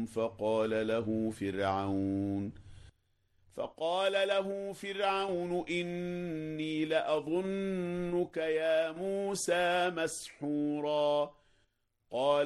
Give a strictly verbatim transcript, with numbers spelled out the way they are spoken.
فقال له فرعون فقال له فرعون إني لأظنك يا موسى مسحورا قال